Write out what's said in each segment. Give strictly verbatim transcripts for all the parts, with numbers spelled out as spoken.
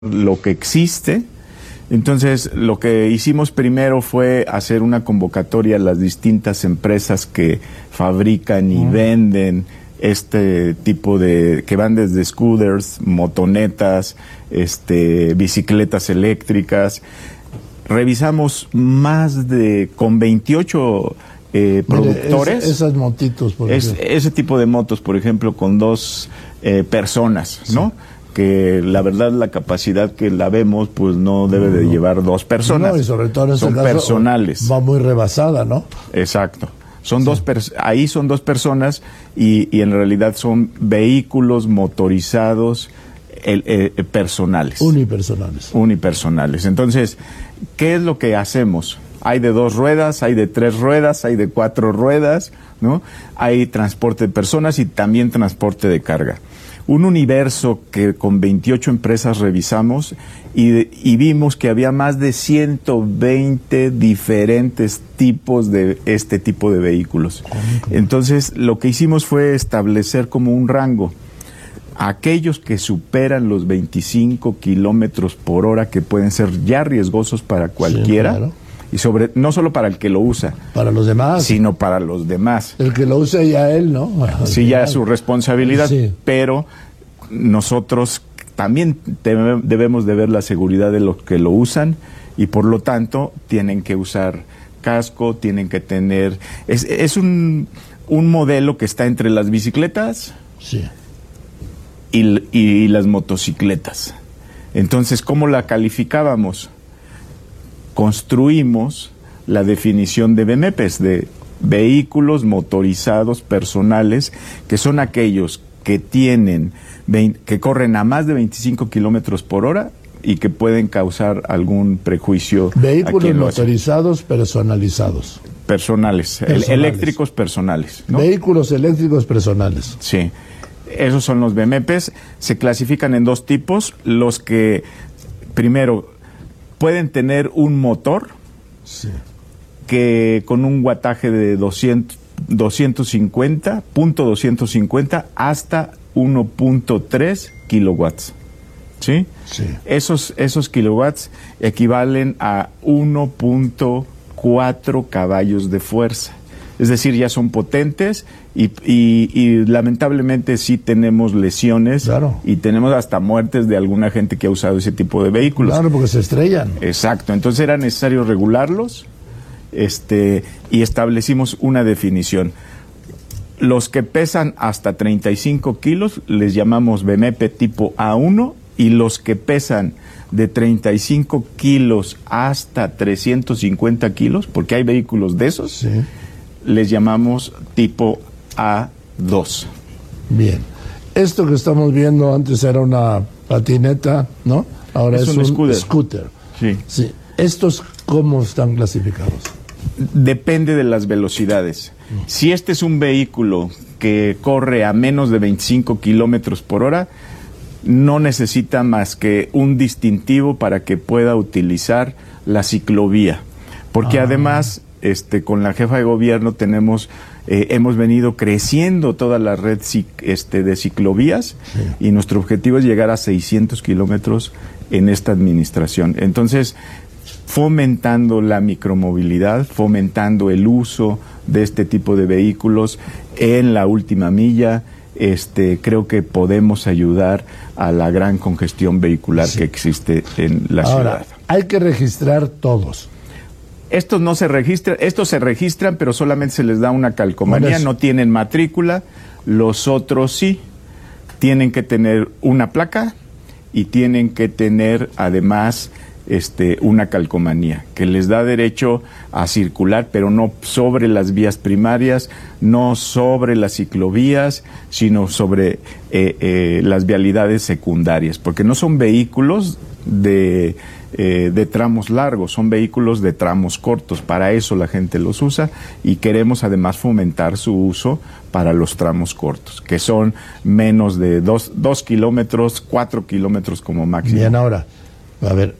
lo que existe. Entonces, lo que hicimos primero fue hacer una convocatoria a las distintas empresas que fabrican y uh-huh. venden este tipo de, que van desde scooters, motonetas, este, bicicletas eléctricas. Revisamos más de, con veintiocho eh, productores. Mire, es, esas motitos, por es, ese tipo de motos, por ejemplo, con dos eh, personas, sí. ¿no? Que la verdad la capacidad que la vemos pues no debe de no. llevar dos personas. No, y sobre todo en este son caso personales. Va muy rebasada, ¿no? Exacto. Son sí. dos pers- ahí son dos personas y, y en realidad son vehículos motorizados el, eh, personales. Unipersonales. Unipersonales. Entonces, ¿qué es lo que hacemos? Hay de dos ruedas, hay de tres ruedas, hay de cuatro ruedas, ¿no? Hay transporte de personas y también transporte de carga. Un universo que con veintiocho empresas revisamos y, y vimos que había más de ciento veinte diferentes tipos de este tipo de vehículos. Entonces, lo que hicimos fue establecer como un rango. Aquellos que superan los veinticinco kilómetros por hora, que pueden ser ya riesgosos para cualquiera, sí, claro. y sobre no solo para el que lo usa, para los demás, sino para los demás. El que lo usa ya él, ¿no? Bueno, sí, ya es su responsabilidad, sí. pero nosotros también debemos de ver la seguridad de los que lo usan y por lo tanto tienen que usar casco, tienen que tener... Es, es un, un modelo que está entre las bicicletas sí. y, y las motocicletas. Entonces, ¿cómo la calificábamos? Construimos la definición de B M Ps, de vehículos motorizados personales, que son aquellos que tienen, que corren a más de veinticinco kilómetros por hora y que pueden causar algún prejuicio. Vehículos motorizados personalizados. Personales, personales. El, eléctricos personales, ¿no? Vehículos eléctricos personales. Sí, esos son los B M Ps. Se clasifican en dos tipos, los que, primero, pueden tener un motor sí. que con un wattaje de doscientos, doscientos cincuenta, punto doscientos cincuenta hasta uno punto tres kilowatts. ¿Sí? Sí. Esos, esos kilowatts equivalen a uno punto cuatro caballos de fuerza. Es decir, ya son potentes y, y, y lamentablemente sí tenemos lesiones claro. y tenemos hasta muertes de alguna gente que ha usado ese tipo de vehículos. Claro, porque se estrellan. Exacto. Entonces era necesario regularlos este, y establecimos una definición. Los que pesan hasta treinta y cinco kilos les llamamos B M P tipo A uno y los que pesan de treinta y cinco kilos hasta trescientos cincuenta kilos, porque hay vehículos de esos, sí. les llamamos tipo A dos. Bien. Esto que estamos viendo antes era una patineta, ¿no? Ahora es, es un, un scooter. scooter. Sí. Sí. ¿Estos cómo están clasificados? Depende de las velocidades. No. Si este es un vehículo que corre a menos de veinticinco kilómetros por hora, no necesita más que un distintivo para que pueda utilizar la ciclovía. Porque ah. además, este, con la jefa de gobierno tenemos, eh, hemos venido creciendo toda la red este, de ciclovías sí. y nuestro objetivo es llegar a seiscientos kilómetros en esta administración. Entonces, fomentando la micromovilidad, fomentando el uso de este tipo de vehículos en la última milla, este, creo que podemos ayudar a la gran congestión vehicular sí. que existe en la Ahora, ciudad. Hay que registrar todos. Estos no se registran, estos se registran, pero solamente se les da una calcomanía, no tienen matrícula. Los otros sí, tienen que tener una placa y tienen que tener además este, una calcomanía que les da derecho a circular, pero no sobre las vías primarias, no sobre las ciclovías, sino sobre eh, eh, las vialidades secundarias, porque no son vehículos de, eh, de tramos largos, son vehículos de tramos cortos. Para eso la gente los usa y queremos además fomentar su uso para los tramos cortos, que son menos de dos, dos kilómetros, cuatro kilómetros como máximo. Bien, ahora, a ver,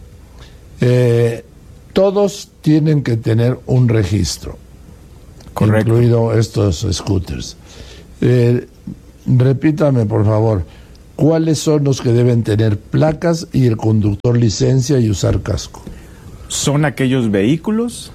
eh, todos tienen que tener un registro, correcto, incluido estos scooters. Eh, repítame, por favor, ¿cuáles son los que deben tener placas y el conductor licencia y usar casco? Son aquellos vehículos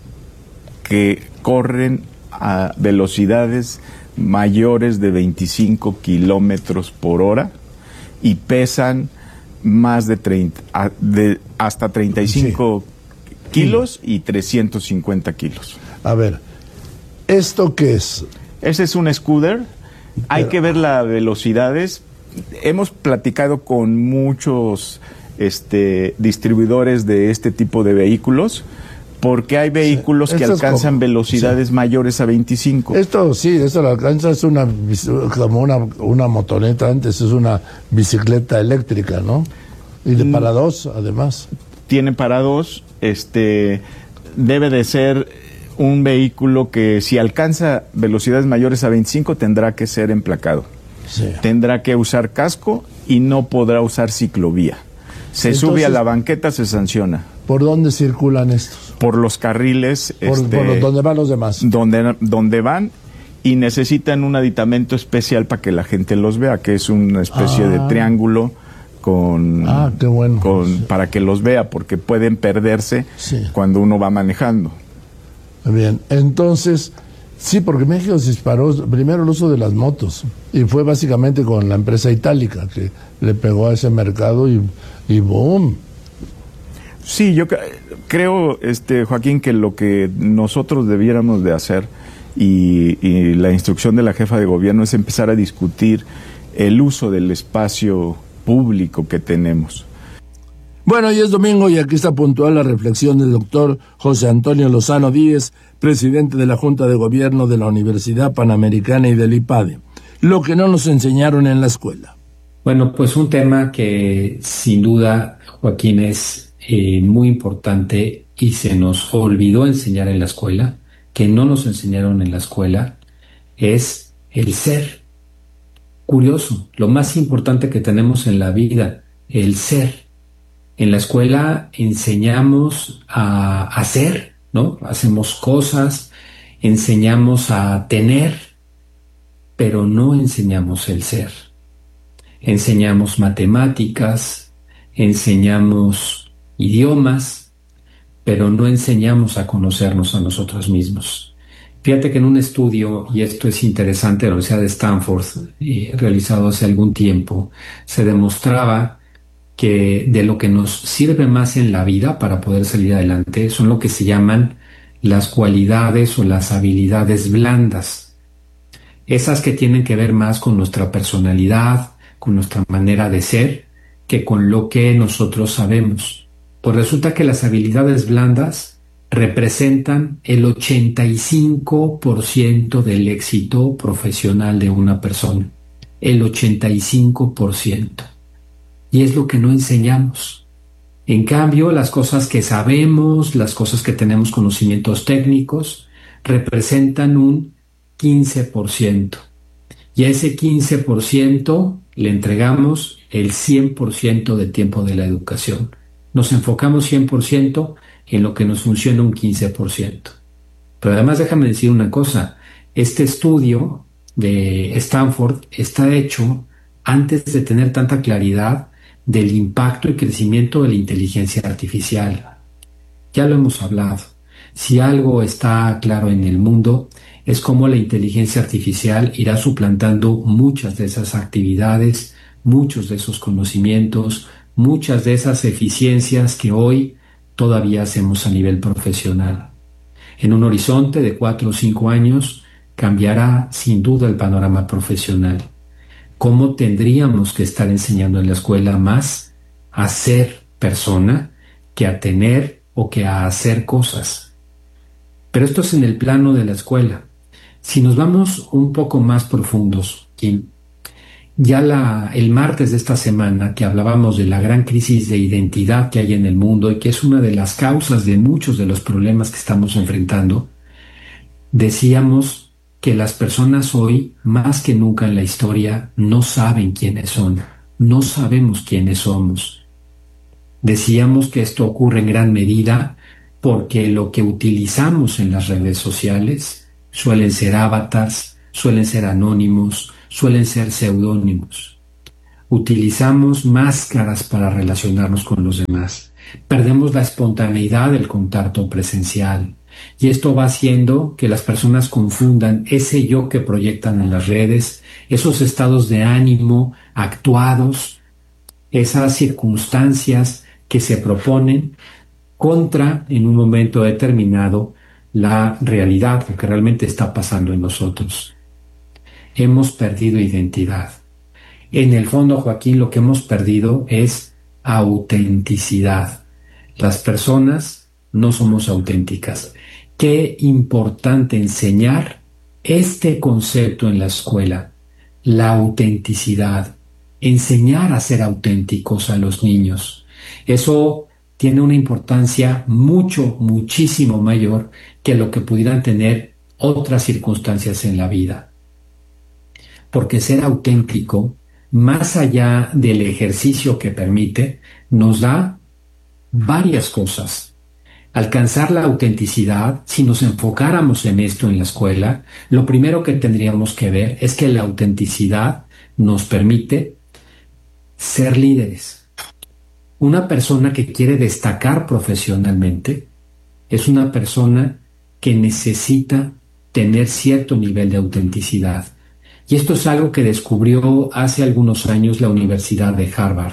que corren a velocidades mayores de veinticinco kilómetros por hora y pesan más de treinta, de hasta treinta y cinco sí. kilos y trescientos cincuenta kilos. A ver, ¿esto qué es? Ese es un scooter. Pero... hay que ver las velocidades. Hemos platicado con muchos este, distribuidores de este tipo de vehículos, porque hay vehículos sí, que alcanzan como, velocidades sí. mayores a veinticinco. Esto sí, esto lo alcanza, es una como una, una motoneta antes, es una bicicleta eléctrica, ¿no? Y de para dos, además. Tiene para dos, este, debe de ser un vehículo que si alcanza velocidades mayores a veinticinco tendrá que ser emplacado. Sí. Tendrá que usar casco y no podrá usar ciclovía. Se Entonces, sube a la banqueta, se sanciona. ¿Por dónde circulan estos? Por los carriles. Por, este, por los, donde van los demás. Donde, donde van y necesitan un aditamento especial para que la gente los vea, que es una especie ah. de triángulo con, ah, qué bueno. con sí. para que los vea, porque pueden perderse sí. cuando uno va manejando. Bien, entonces, sí, porque México se disparó primero el uso de las motos, y fue básicamente con la empresa itálica que le pegó a ese mercado y, y boom. Sí, yo creo, este Joaquín, que lo que nosotros debiéramos de hacer, y, y la instrucción de la jefa de gobierno, es empezar a discutir el uso del espacio público que tenemos. Bueno, hoy es domingo y aquí está puntual la reflexión del doctor José Antonio Lozano Díez, presidente de la Junta de Gobierno de la Universidad Panamericana y del IPADE. Lo que no nos enseñaron en la escuela. Bueno, pues un tema que sin duda, Joaquín, es eh, muy importante y se nos olvidó enseñar en la escuela, que no nos enseñaron en la escuela, es el ser. Curioso, lo más importante que tenemos en la vida, el ser. En la escuela enseñamos a hacer, ¿no? Hacemos cosas, enseñamos a tener, pero no enseñamos el ser. Enseñamos matemáticas, enseñamos idiomas, pero no enseñamos a conocernos a nosotros mismos. Fíjate que en un estudio, y esto es interesante, de la Universidad de Stanford, eh, realizado hace algún tiempo, se demostraba que de lo que nos sirve más en la vida para poder salir adelante son lo que se llaman las cualidades o las habilidades blandas. Esas que tienen que ver más con nuestra personalidad, con nuestra manera de ser, que con lo que nosotros sabemos. Pues resulta que las habilidades blandas representan el ochenta y cinco por ciento del éxito profesional de una persona. El ochenta y cinco por ciento. Y es lo que no enseñamos. En cambio, las cosas que sabemos, las cosas que tenemos conocimientos técnicos, representan un quince por ciento. Y a ese quince por ciento le entregamos el cien por ciento de tiempo de la educación. Nos enfocamos cien por ciento en lo que nos funciona un quince por ciento. Pero además déjame decir una cosa, este estudio de Stanford está hecho antes de tener tanta claridad del impacto y crecimiento de la inteligencia artificial. Ya lo hemos hablado. Si algo está claro en el mundo, es cómo la inteligencia artificial irá suplantando muchas de esas actividades, muchos de esos conocimientos, muchas de esas eficiencias que hoy todavía hacemos a nivel profesional. En un horizonte de cuatro o cinco años, cambiará sin duda el panorama profesional. ¿Cómo tendríamos que estar enseñando en la escuela más a ser persona que a tener o que a hacer cosas? Pero esto es en el plano de la escuela. Si nos vamos un poco más profundos, Kim, ya la, el martes de esta semana que hablábamos de la gran crisis de identidad que hay en el mundo y que es una de las causas de muchos de los problemas que estamos enfrentando, decíamos que las personas hoy, más que nunca en la historia, no saben quiénes son, no sabemos quiénes somos. Decíamos que esto ocurre en gran medida porque lo que utilizamos en las redes sociales suelen ser avatars, suelen ser anónimos, suelen ser seudónimos. Utilizamos máscaras para relacionarnos con los demás. Perdemos la espontaneidad del contacto presencial. Y esto va haciendo que las personas confundan ese yo que proyectan en las redes, esos estados de ánimo actuados, esas circunstancias que se proponen contra, en un momento determinado, la realidad, lo que realmente está pasando en nosotros. Hemos perdido identidad. En el fondo, Joaquín, lo que hemos perdido es autenticidad. Las personas no somos auténticas. Qué importante enseñar este concepto en la escuela, la autenticidad, enseñar a ser auténticos a los niños. Eso tiene una importancia mucho, muchísimo mayor que lo que pudieran tener otras circunstancias en la vida. Porque ser auténtico, más allá del ejercicio que permite, nos da varias cosas. Alcanzar la autenticidad, si nos enfocáramos en esto en la escuela, lo primero que tendríamos que ver es que la autenticidad nos permite ser líderes. Una persona que quiere destacar profesionalmente es una persona que necesita tener cierto nivel de autenticidad. Y esto es algo que descubrió hace algunos años la Universidad de Harvard.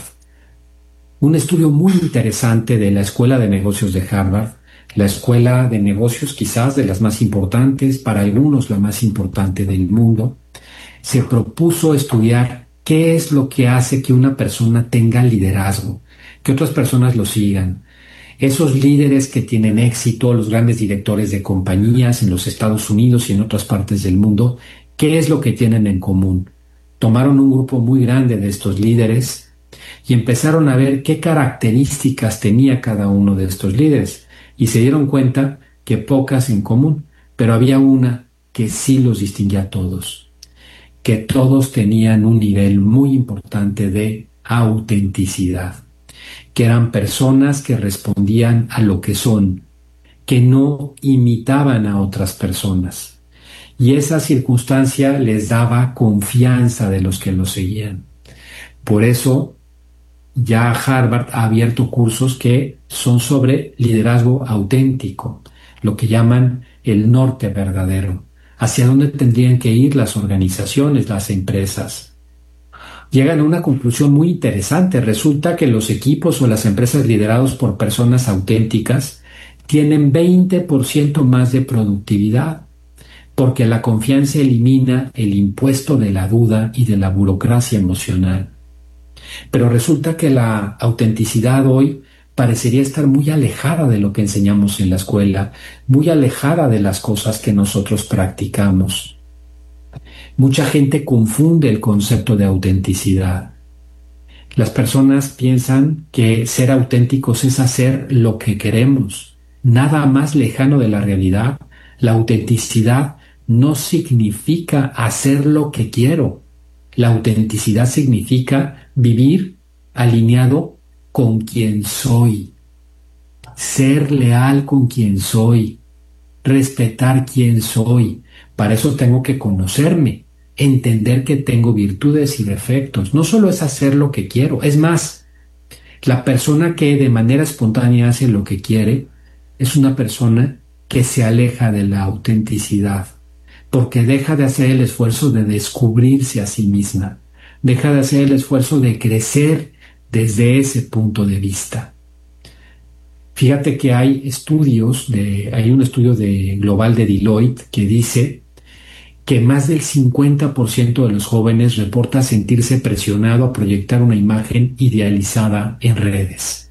Un estudio muy interesante de la Escuela de Negocios de Harvard, la escuela de negocios quizás de las más importantes, para algunos la más importante del mundo, se propuso estudiar qué es lo que hace que una persona tenga liderazgo, que otras personas lo sigan. Esos líderes que tienen éxito, los grandes directores de compañías en los Estados Unidos y en otras partes del mundo, ¿qué es lo que tienen en común? Tomaron un grupo muy grande de estos líderes y empezaron a ver qué características tenía cada uno de estos líderes y se dieron cuenta que pocas en común, pero había una que sí los distinguía a todos, que todos tenían un nivel muy importante de autenticidad, que eran personas que respondían a lo que son, que no imitaban a otras personas. Y esa circunstancia les daba confianza de los que los seguían. Por eso, ya Harvard ha abierto cursos que son sobre liderazgo auténtico, lo que llaman el norte verdadero, hacia dónde tendrían que ir las organizaciones, las empresas. Llegan a una conclusión muy interesante. Resulta que los equipos o las empresas liderados por personas auténticas tienen veinte por ciento más de productividad, porque la confianza elimina el impuesto de la duda y de la burocracia emocional. Pero resulta que la autenticidad hoy parecería estar muy alejada de lo que enseñamos en la escuela, muy alejada de las cosas que nosotros practicamos. Mucha gente confunde el concepto de autenticidad. Las personas piensan que ser auténticos es hacer lo que queremos. Nada más lejano de la realidad. La autenticidad no significa hacer lo que quiero. La autenticidad significa vivir alineado con quien soy, ser leal con quien soy, respetar quién soy. Para eso tengo que conocerme, entender que tengo virtudes y defectos. No solo es hacer lo que quiero, es más, la persona que de manera espontánea hace lo que quiere es una persona que se aleja de la autenticidad, porque deja de hacer el esfuerzo de descubrirse a sí misma, deja de hacer el esfuerzo de crecer desde ese punto de vista. Fíjate que hay estudios, de, hay un estudio de, global de Deloitte que dice que más del cincuenta por ciento de los jóvenes reporta sentirse presionado a proyectar una imagen idealizada en redes.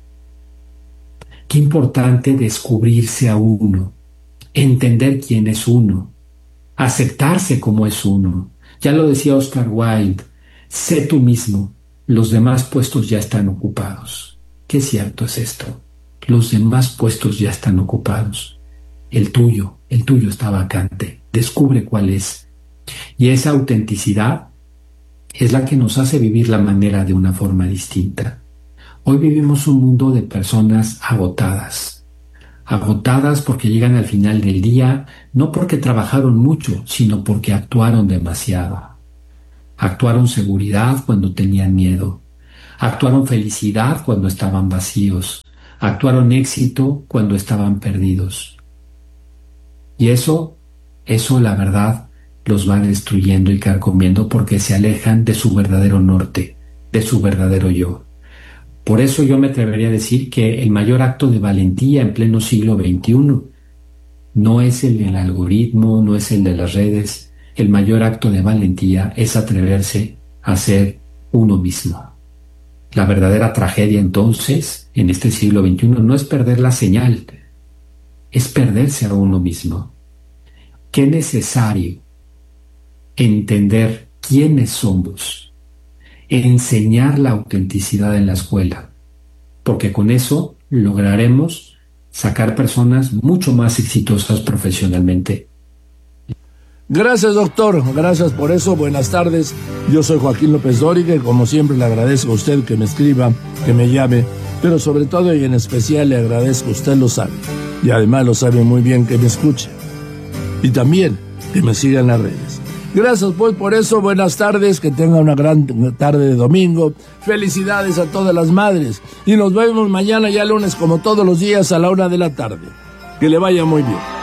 Qué importante descubrirse a uno, entender quién es uno, aceptarse como es uno. Ya lo decía Oscar Wilde, sé tú mismo, los demás puestos ya están ocupados. Qué cierto es esto, los demás puestos ya están ocupados. El tuyo, el tuyo está vacante, descubre cuál es. Y esa autenticidad es la que nos hace vivir la manera de una forma distinta. Hoy vivimos un mundo de personas agotadas, agotadas porque llegan al final del día, no porque trabajaron mucho, sino porque actuaron demasiado. Actuaron seguridad cuando tenían miedo. Actuaron felicidad cuando estaban vacíos. Actuaron éxito cuando estaban perdidos. Y eso, eso la verdad, los va destruyendo y carcomiendo porque se alejan de su verdadero norte, de su verdadero yo. Por eso yo me atrevería a decir que el mayor acto de valentía en pleno siglo veintiuno no es el del algoritmo, no es el de las redes. El mayor acto de valentía es atreverse a ser uno mismo. La verdadera tragedia entonces, en este siglo veintiuno, no es perder la señal, es perderse a uno mismo. Qué necesario entender quiénes somos, enseñar la autenticidad en la escuela, porque con eso lograremos sacar personas mucho más exitosas profesionalmente. Gracias, doctor. Gracias por eso. Buenas tardes. Yo soy Joaquín López Dóriga y como siempre le agradezco a usted que me escriba, que me llame, pero sobre todo y en especial le agradezco, usted lo sabe, y además lo sabe muy bien, que me escuche. Y también que me siga en las redes. Gracias pues por eso. Buenas tardes. Que tenga una gran tarde de domingo. Felicidades a todas las madres. Y nos vemos mañana ya lunes como todos los días a la una de la tarde. Que le vaya muy bien.